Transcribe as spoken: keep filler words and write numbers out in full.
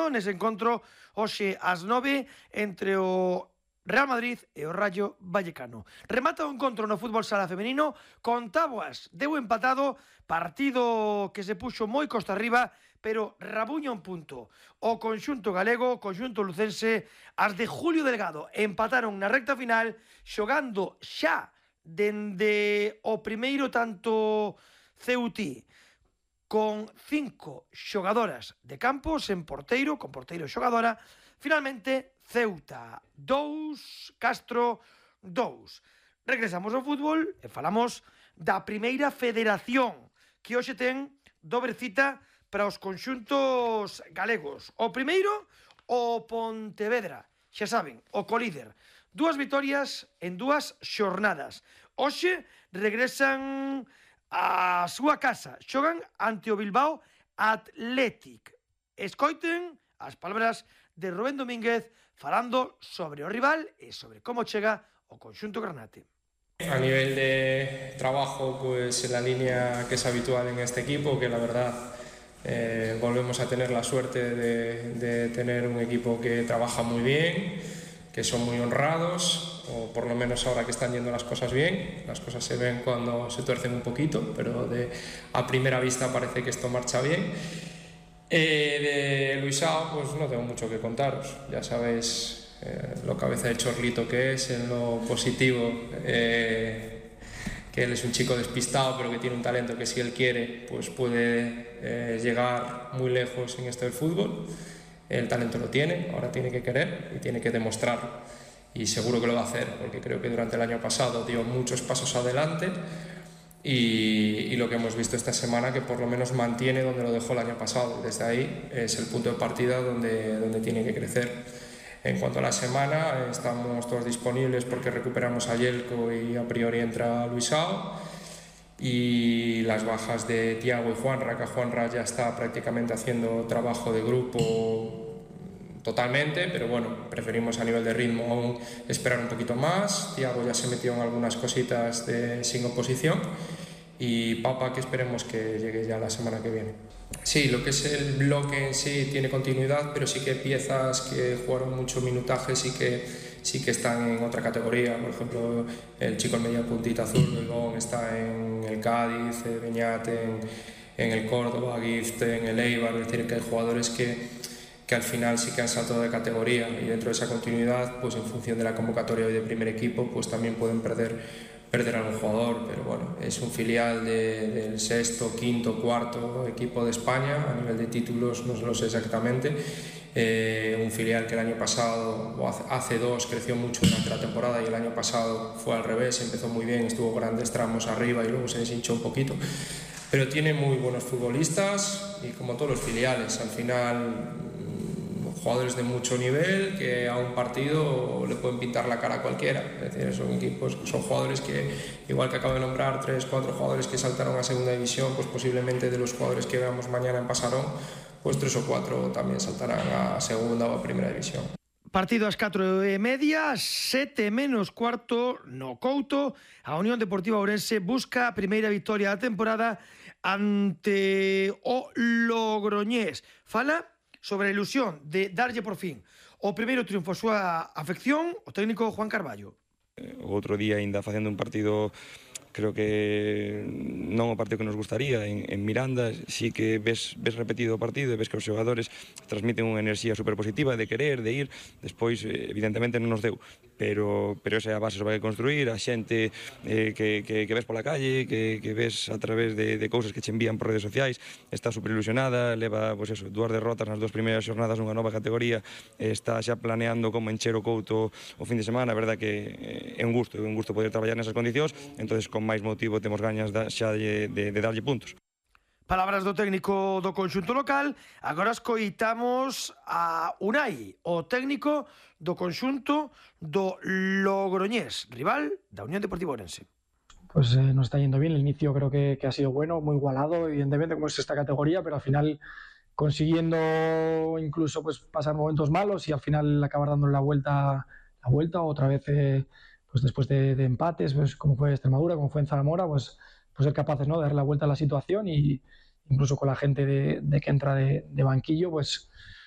femenino nese encontro hoxe ás nove entre o Real Madrid e o Rayo Vallecano. Remata o encontro no fútbol sala femenino con táboas. Deu empatado, partido que se puxo moi costa arriba, pero rabuña un punto. O conxunto galego, o conxunto lucense, as de Julio Delgado empataron na recta final, xogando xa dende o primeiro tanto Ceuti, con cinco xogadoras de campo, sen porteiro, con porteiro e xogadora. Finalmente, Ceuta dous, Castro dous. Regresamos ao fútbol e falamos da primeira federación, que hoxe ten dobre cita para os conxuntos galegos. O primeiro, o Pontevedra, xa saben, o colíder. Dúas vitorias en dúas xornadas. Hoxe regresan a súa casa, xogan ante o Bilbao Athletic. Escoiten as palabras de Rubén Domínguez falando sobre o rival e sobre como chega o conxunto granate. A nivel de trabajo, pues en la línea que es habitual en este equipo, que la verdad eh, volvemos a tener la suerte de, de tener un equipo que trabaja muy bien, que son muy honrados, o por lo menos ahora que están yendo las cosas bien. Las cosas se ven cuando se tuercen un poquito, pero de, a primera vista parece que esto marcha bien. Eh, de Luisao, pues no tengo mucho que contaros. Ya sabéis eh, lo cabeza de chorlito que es, en lo positivo, eh, que él es un chico despistado, pero que tiene un talento que si él quiere, pues puede eh, llegar muy lejos en esto del fútbol. El talento lo tiene, ahora tiene que querer y tiene que demostrarlo. Y seguro que lo va a hacer, porque creo que durante el año pasado dio muchos pasos adelante. Y, y lo que hemos visto esta semana, que por lo menos mantiene donde lo dejó el año pasado. Desde ahí es el punto de partida donde, donde tiene que crecer. En cuanto a la semana, estamos todos disponibles porque recuperamos a Yelko y a priori entra Luisao. Y las bajas de Tiago y Juanra, que Juanra ya está prácticamente haciendo trabajo de grupo totalmente, pero bueno, preferimos a nivel de ritmo aún esperar un poquito más. Tiago ya se metió en algunas cositas de sin oposición y Papa, que esperemos que llegue ya la semana que viene. Sí, lo que es el bloque en sí tiene continuidad, pero sí que hay piezas que jugaron mucho minutaje, sí que, sí que están en otra categoría. Por ejemplo, el chico en media puntita azul, Luigón, está en el Cádiz, Beñat en, en el Córdoba, Gift en el Eibar. Es decir, que hay jugadores que que al final sí que han saltado de categoría y dentro de esa continuidad, pues en función de la convocatoria hoy de primer equipo, pues también pueden perder, perder a algún jugador, pero bueno, es un filial de, del sexto, quinto, cuarto equipo de España, a nivel de títulos no lo sé exactamente, eh, un filial que el año pasado, o hace, hace dos, creció mucho durante la temporada y el año pasado fue al revés, empezó muy bien, estuvo grandes tramos arriba y luego se deshinchó un poquito. Pero tiene muy buenos futbolistas y como todos los filiales, al final jugadores de mucho nivel que a un partido le pueden pintar la cara a cualquiera. Es decir, son equipos, son jugadores que, igual que acabo de nombrar, tres, cuatro jugadores que saltaron a segunda división, pues posiblemente de los jugadores que veamos mañana en Pasarón, pues tres o cuatro también saltarán a segunda o a primera división. Partido ás catro e media, sete menos cuarto no Couto. A Unión Deportiva Ourense busca a primeira victoria da temporada ante o Logroñés. Fala sobre a ilusión de darlle por fin o primeiro triunfo a súa afección o técnico Juan Carballo. O outro día ainda facendo un partido, creo que non o partido que nos gustaría en, en Miranda, sí que ves, ves repetido o partido e ves que os xogadores transmiten unha enerxía super positiva de querer, de ir. Despois evidentemente non nos deu, pero, pero esa é a base sobre a que construir, a xente eh, que, que, que ves pola calle, que, que ves a través de, de cousas que che envían por redes sociais, está super ilusionada, leva pues eso, dúas derrotas nas dúas primeiras xornadas nunha nova categoría, está xa planeando como encher o Couto o fin de semana. A verdade que é un gusto, é un gusto poder traballar nesas condicións, entonces con máis motivo temos gañas xa de, de, de darlle puntos. Palabras do técnico do conxunto local. Agora escoitamos a Unai, o técnico do conxunto do Logroñés, rival da Unión Deportiva Ourense. Pues eh, nos está yendo bien, el inicio creo que, que ha sido bueno, muy igualado, evidentemente como es esta categoría, pero al final consiguiendo incluso pues pasar momentos malos y al final acabar dándole la vuelta, la vuelta otra vez eh, pues después de, de empates, pues como fue Extremadura, como fue en Zamora, pues, pues ser capaces, ¿no?, de dar la vuelta a la situación y incluso con la gente de, de que entra de, de banquillo, pues